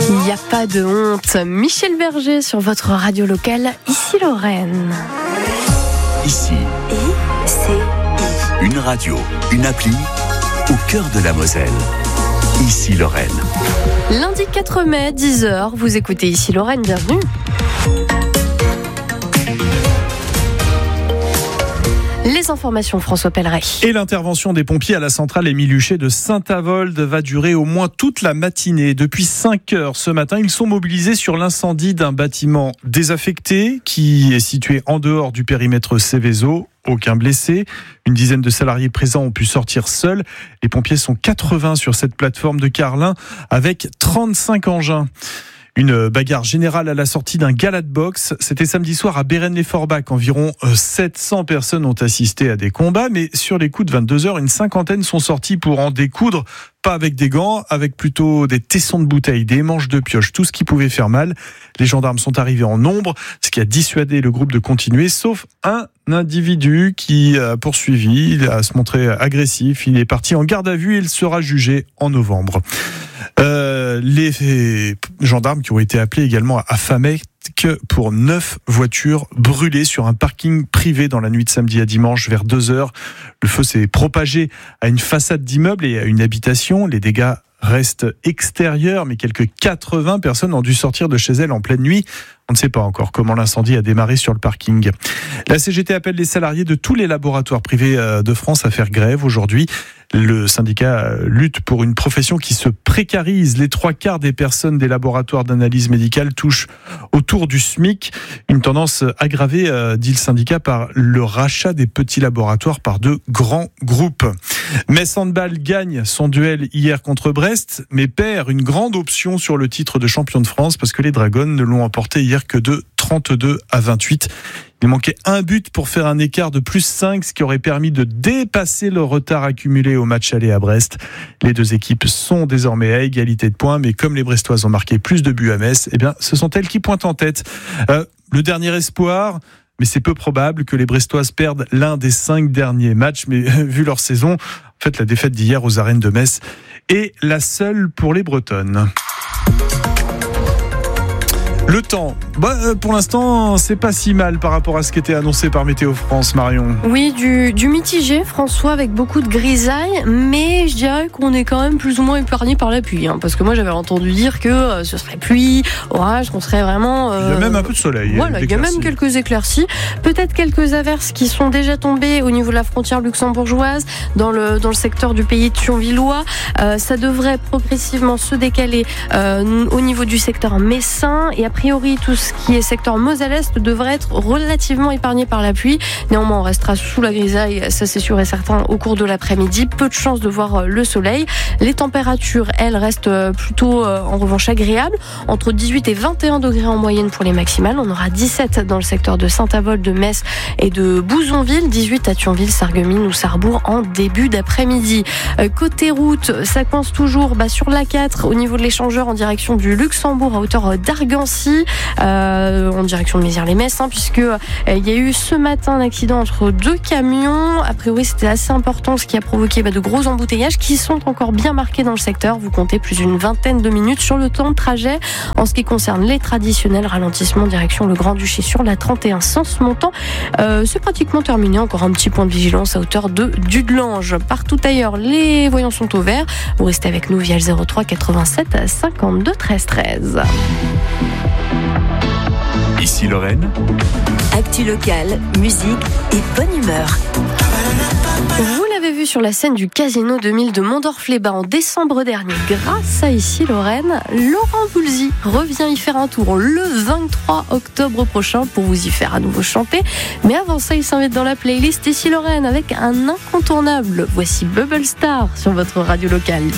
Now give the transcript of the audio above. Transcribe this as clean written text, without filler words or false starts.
Il n'y a pas de honte. Michel Berger sur votre radio locale, ici Lorraine. Ici, une radio, une appli au cœur de la Moselle. Ici Lorraine. Lundi 4 mai, 10h, vous écoutez Ici Lorraine, bienvenue. Les informations, François Pelleret. Et l'intervention des pompiers à la centrale Émile Huchet de Saint-Avold va durer au moins toute la matinée. Depuis 5 heures ce matin, ils sont mobilisés sur l'incendie d'un bâtiment désaffecté qui est situé en dehors du périmètre Céveso. Aucun blessé. Une dizaine de salariés présents ont pu sortir seuls. Les pompiers sont 80 sur cette plateforme de Carlin avec 35 engins. Une bagarre générale à la sortie d'un gala de boxe. C'était samedi soir à Bérennes-les-Forbach. Environ 700 personnes ont assisté à des combats, mais sur les coups de 22h, une cinquantaine sont sortis pour en découdre. Pas avec des gants, avec plutôt des tessons de bouteilles, des manches de pioche, tout ce qui pouvait faire mal. Les gendarmes sont arrivés en nombre, ce qui a dissuadé le groupe de continuer, sauf un individu qui a poursuivi, il a se montré agressif, il est parti en garde à vue et il sera jugé en novembre. Les gendarmes qui ont été appelés également à Famec pour 9 voitures brûlées sur un parking privé dans la nuit de samedi à dimanche vers 2h. Le feu s'est propagé à une façade d'immeuble et à une habitation. Les dégâts restent extérieurs, mais quelques 80 personnes ont dû sortir de chez elles en pleine nuit. On ne sait pas encore comment l'incendie a démarré sur le parking. La CGT appelle les salariés de tous les laboratoires privés de France à faire grève aujourd'hui. Le syndicat lutte pour une profession qui se précarise. Les 3/4 des personnes des laboratoires d'analyse médicale touchent autour du SMIC. Une tendance aggravée, dit le syndicat, par le rachat des petits laboratoires par de grands groupes. Metz Handball gagne son duel hier contre Brest, mais perd une grande option sur le titre de champion de France parce que les Dragons ne l'ont emporté hier que de 32-28. Il manquait un but pour faire un écart de plus 5, ce qui aurait permis de dépasser le retard accumulé au match aller à Brest. Les deux équipes sont désormais à égalité de points, mais comme les Brestoises ont marqué plus de buts à Metz, ce sont elles qui pointent en tête. Le dernier espoir, mais c'est peu probable que les Brestoises perdent l'un des 5 derniers matchs, mais vu leur saison, en fait, la défaite d'hier aux arènes de Metz est la seule pour les Bretonnes. Le temps, pour l'instant, c'est pas si mal par rapport à ce qui était annoncé par Météo France, Marion. Oui, du mitigé, François, avec beaucoup de grisailles, mais je dirais qu'on est quand même plus ou moins épargné par la pluie, parce que moi j'avais entendu dire que ce serait pluie, orage, qu'on serait vraiment... Il y a même un peu de soleil. Voilà, il y a même quelques éclaircies, peut-être quelques averses qui sont déjà tombées au niveau de la frontière luxembourgeoise, dans le secteur du pays de Thionvillois. Ça devrait progressivement se décaler au niveau du secteur messin, et a priori tout ce qui est secteur Moselle-Est devrait être relativement épargné par la pluie. Néanmoins, on restera sous la grisaille, ça c'est sûr et certain, au cours de l'après-midi. Peu de chances de voir le soleil. Les températures, elles, restent plutôt en revanche agréables, entre 18 et 21 degrés en moyenne pour les maximales. On aura 17 dans le secteur de Saint-Avold, de Metz et de Bouzonville, 18 à Thionville, Sarreguemines ou Sarrebourg en début d'après-midi. Côté route, ça coince toujours sur l'A4 au niveau de l'échangeur en direction du Luxembourg à hauteur d'Argancy, en direction de Mézières-les-Messes, puisque il y a eu ce matin un accident entre 2 camions. A priori, c'était assez important, ce qui a provoqué de gros embouteillages qui sont encore bien marqués dans le secteur. Vous comptez plus d'une vingtaine de minutes sur le temps de trajet. En ce qui concerne les traditionnels ralentissements direction le Grand-Duché sur la 31 Sens-Montant, c'est pratiquement terminé. Encore un petit point de vigilance à hauteur de Dudelange. Partout ailleurs, les voyants sont au vert. Vous restez avec nous via le 03 87 52 13 13. Ici Lorraine. Actu locale, musique et bonne humeur. Vous l'avez vu sur la scène du Casino 2000 de Mondorf-les-Bains en décembre dernier. Grâce à Ici Lorraine, Laurent Voulzy revient y faire un tour le 23 octobre prochain pour vous y faire à nouveau chanter. Mais avant ça, il s'invite dans la playlist Ici Lorraine avec un incontournable. Voici Bubble Star sur votre radio locale.